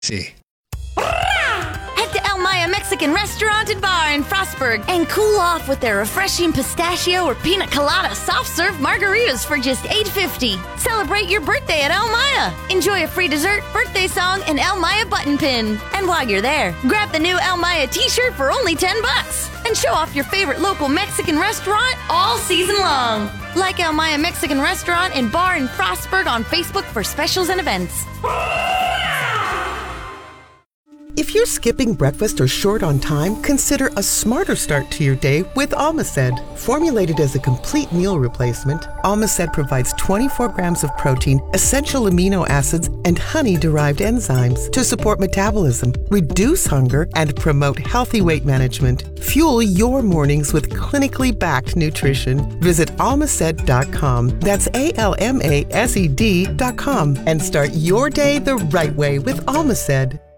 Sí. Head to El Maya Mexican Restaurant and Bar in Frostburg and cool off with their refreshing pistachio or pina colada soft serve margaritas for just $8.50. Celebrate your birthday at El Maya. Enjoy a free dessert, birthday song, and El Maya button pin. And while you're there, grab the new El Maya t-shirt for only $10 and show off your favorite local Mexican restaurant all season long. Like El Maya Mexican Restaurant and Bar in Frostburg on Facebook for specials and events. If you're skipping breakfast or short on time, consider a smarter start to your day with Almaced. Formulated as a complete meal replacement, Almaced provides 24 grams of protein, essential amino acids, and honey-derived enzymes to support metabolism, reduce hunger, and promote healthy weight management. Fuel your mornings with clinically backed nutrition. Visit almaced.com. That's ALMASED.com and start your day the right way with Almaced.